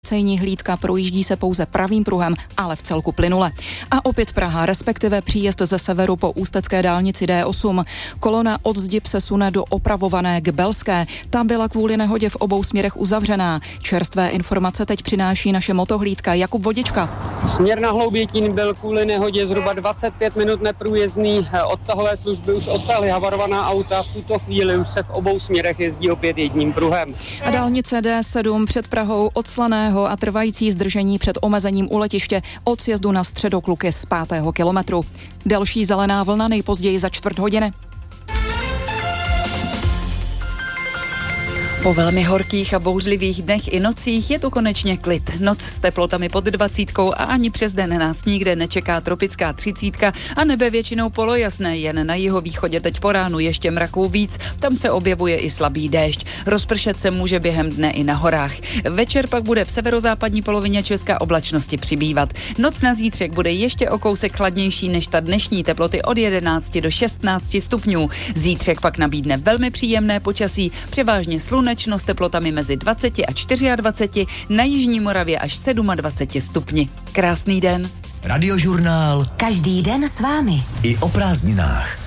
Policejní hlídka, projíždí se pouze pravým pruhem, ale v celku plynule. A opět Praha, respektive příjezd ze severu po ústecké dálnici D8. Kolona od Zdi se sune do opravované k Belské. Ta byla kvůli nehodě v obou směrech uzavřená. Čerstvé informace teď přináší naše motohlídka Jakub Vodička. Směr na Hloubětín byl kvůli nehodě zhruba 25 minut neprůjezdný. Odtahové služby už odtahly havarovaná auta. V tuto chvíli už se v obou směrech jezdí opět jedním pruhem. A dálnice D7 před Prahou od Slaného a trvající zdržení před omezením u letiště od sjezdu na Středokluky z 5. kilometru. Další zelená vlna nejpozději za čtvrt hodiny. Po velmi horkých a bouřlivých dnech i nocích je tu konečně klid. Noc s teplotami pod 20 a ani přes den nás nikde nečeká tropická 30 a nebe většinou polojasné, jen na jihovýchodě teď po ránu ještě mraků víc, tam se objevuje i slabý déšť. Rozpršet se může během dne i na horách. Večer pak bude v severozápadní polovině Česka oblačnosti přibývat. Noc na zítřek bude ještě o kousek chladnější než ta dnešní, teploty od 11 do 16 stupňů. Zítřek pak nabídne velmi příjemné počasí, převážně slunečno s teplotami mezi 20 a 24, na jižní Moravě až 27 stupni. Krásný den. Radiožurnál. Každý den s vámi. I o prázdninách.